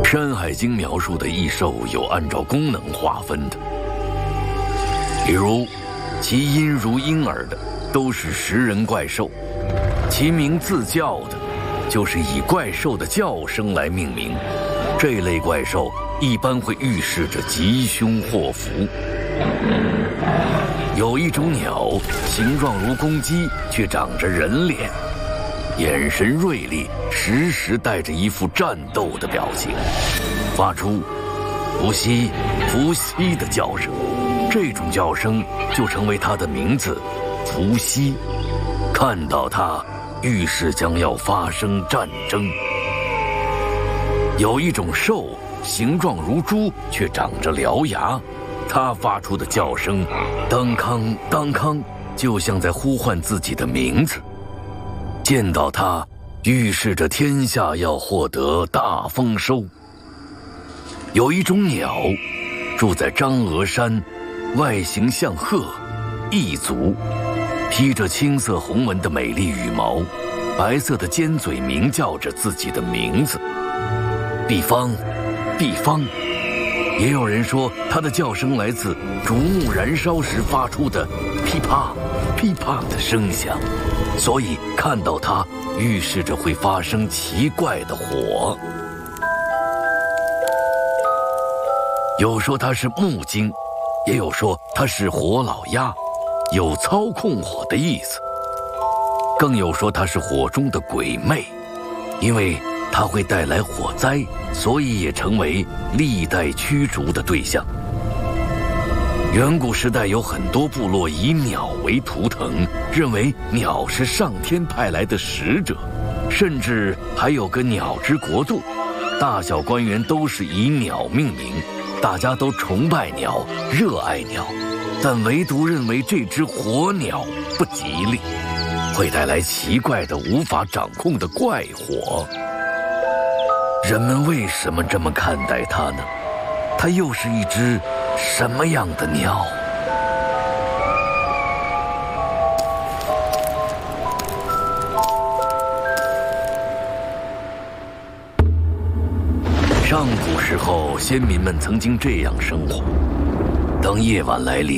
《山海经》描述的异兽有按照功能划分的，比如其音如婴儿的都是食人怪兽，其名自叫的就是以怪兽的叫声来命名。这类怪兽一般会预示着吉凶祸福。有一种鸟，形状如公鸡，却长着人脸，眼神锐利，时时带着一副战斗的表情，发出伏羲伏羲的叫声。这种叫声就成为它的名字伏羲。看到它，预示将要发生战争。有一种兽，形状如猪，却长着獠牙，它发出的叫声当康当康，就像在呼唤自己的名字。见到它，预示着天下要获得大丰收。有一种鸟，住在张峨山，外形像鹤，一足，披着青色红纹的美丽羽毛，白色的尖嘴鸣叫着自己的名字，毕方，毕方。也有人说它的叫声来自竹木燃烧时发出的噼啪噼啪的声响，所以看到它预示着会发生奇怪的火。有说它是木精，也有说它是火老鸭，有操控火的意思。更有说它是火中的鬼魅，因为它会带来火灾，所以也成为历代驱逐的对象。远古时代有很多部落以鸟为图腾，认为鸟是上天派来的使者，甚至还有个鸟之国度，大小官员都是以鸟命名，大家都崇拜鸟，热爱鸟，但唯独认为这只火鸟不吉利，会带来奇怪的无法掌控的怪火。人们为什么这么看待它呢？它又是一只什么样的鸟？上古时候，先民们曾经这样生活：当夜晚来临，